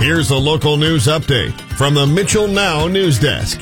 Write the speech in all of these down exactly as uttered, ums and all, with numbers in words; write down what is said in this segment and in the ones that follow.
Here's a local news update from the Mitchell Now News Desk.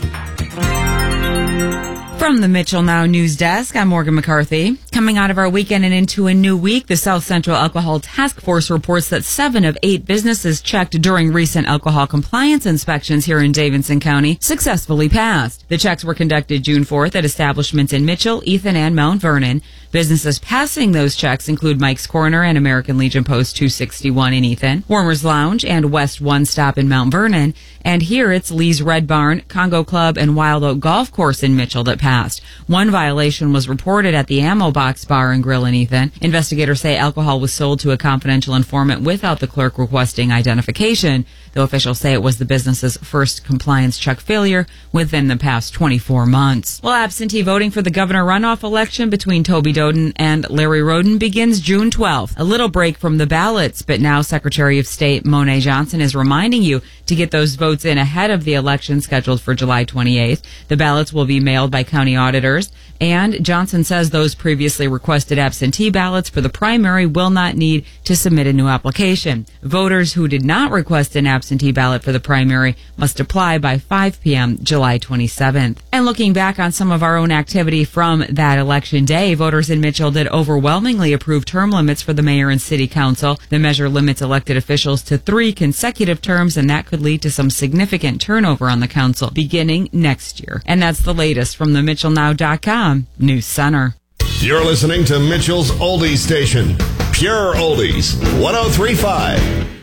From the Mitchell Now News Desk, I'm Morgan McCarthy. Coming out of our weekend and into a new week, the South Central Alcohol Task Force reports that seven of eight businesses checked during recent alcohol compliance inspections here in Davidson County successfully passed. The checks were conducted June fourth at establishments in Mitchell, Ethan, and Mount Vernon. Businesses passing those checks include Mike's Corner and American Legion Post two sixty-one in Ethan, Warmer's Lounge and West One Stop in Mount Vernon, and here it's Lee's Red Barn, Congo Club, and Wild Oak Golf Course in Mitchell that passed. One violation was reported at the Ammo Box Bar and Grill in Ethan. Investigators say alcohol was sold to a confidential informant without the clerk requesting identification, though officials say it was the business's first compliance check failure within the past twenty-four months. Well, absentee voting for the governor runoff election between Toby Doden and Larry Roden begins June twelfth. A little break from the ballots, but now Secretary of State Monet Johnson is reminding you to get those votes in ahead of the election scheduled for July twenty-eighth. The ballots will be mailed by county auditors, and Johnson says those previously requested absentee ballots for the primary will not need to submit a new application. Voters who did not request an absentee ballot for the primary must apply by five p.m. July twenty-seventh. And looking back on some of our own activity from that election day, voters in Mitchell did overwhelmingly approve term limits for the mayor and city council. The measure limits elected officials to three consecutive terms, and that could lead to some significant turnover on the council beginning next year. And that's the latest from the Mitchell Now dot com News Center. You're listening to Mitchell's Oldies Station, Pure Oldies, one oh three point five.